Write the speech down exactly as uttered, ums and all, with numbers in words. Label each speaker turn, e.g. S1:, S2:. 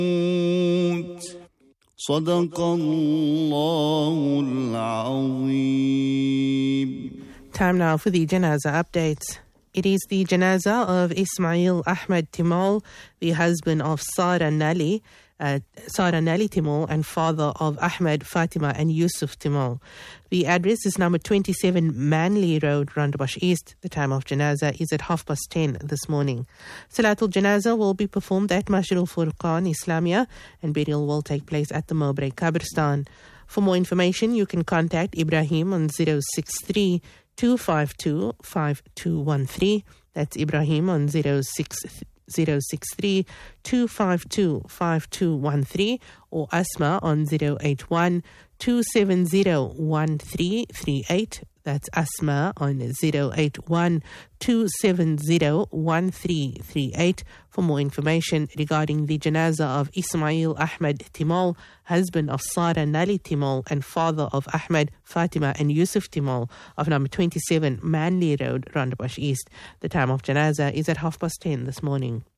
S1: صدق الله العظيم.
S2: Time now for the Janaza updates. It is the Janaza of Ismail Ahmed Timol, the husband of Sara Nali, uh, Sara Nali Timol, and father of Ahmed, Fatima, and Yusuf Timol. The address is number twenty-seven Manley Road, Rondebosch East. The time of Janaza is at half past ten this morning. Salatul Janaza will be performed at Masjid al-Furqan, Islamia, and burial will take place at the Mowbray Qabristan. For more information, you can contact Ibrahim on zero six three, two five two, five two one three. That's Ibrahim on zero six three, two five two, five two one three, or Asma on zero eight one, two seven zero, one three three eight. That's Asma on zero eight one, two seven zero, one three three eight. For more information regarding the Janaza of Ismail Ahmed Timol, husband of Sara Nali Timol and father of Ahmed, Fatima and Yusuf Timol, of number twenty-seven Manley Road, Rondebosch East. The time of Janaza is at half past ten this morning.